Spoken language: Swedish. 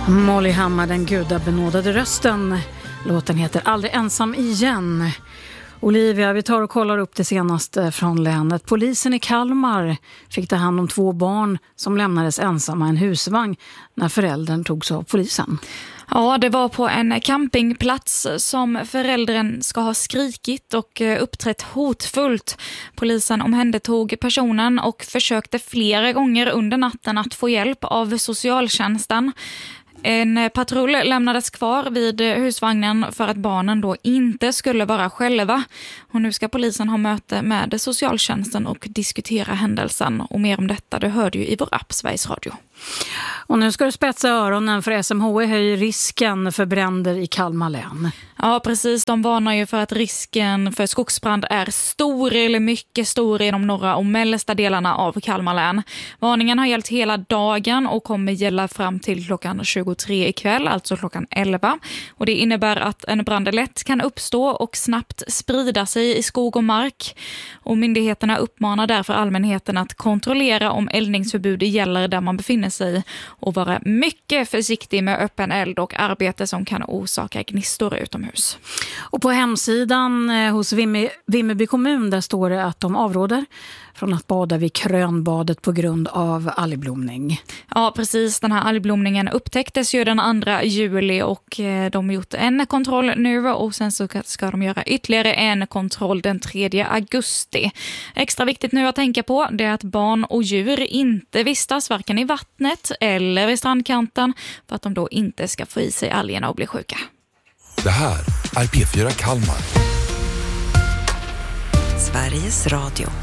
Molly Hammar, den gudabenådade rösten. Låten heter Aldrig ensam igen. Olivia, vi tar och kollar upp det senaste från länet. Polisen i Kalmar fick ta hand om 2 barn som lämnades ensamma i en husvagn när föräldern togs av polisen. Ja, det var på en campingplats som föräldern ska ha skrikit och uppträtt hotfullt. Polisen omhändertog personen och försökte flera gånger under natten att få hjälp av socialtjänsten. En patrull lämnades kvar vid husvagnen för att barnen då inte skulle vara själva. Och nu ska polisen ha möte med socialtjänsten och diskutera händelsen. Och mer om detta, det hörde ju i vår app Sveriges Radio. Och nu ska du spetsa öronen för SMHI höjer risken för bränder i Kalmar län. Ja, precis. De varnar ju för att risken för skogsbrand är stor eller mycket stor i de norra och mellersta delarna av Kalmar län. Varningen har gällt hela dagen och kommer gälla fram till klockan 23 ikväll, alltså klockan 11. Och det innebär att en brand lätt kan uppstå och snabbt sprida sig i skog och mark. Och myndigheterna uppmanar därför allmänheten att kontrollera om eldningsförbud gäller där man befinner sig och vara mycket försiktig med öppen eld och arbete som kan orsaka gnistor utomhus. Och på hemsidan hos Vimmerby kommun där står det att de avråder från att bada vid Krönbadet på grund av algblomning. Ja, precis. Den här algblomningen upptäcktes ju den 2 juli och de har gjort en kontroll nu och sen så ska de göra ytterligare en kontroll den 3 augusti. Extra viktigt nu att tänka på det är att barn och djur inte vistas varken i vattnet eller vid strandkanten för att de då inte ska få i sig algerna och bli sjuka. Det här är P4 Kalmar. Sveriges Radio.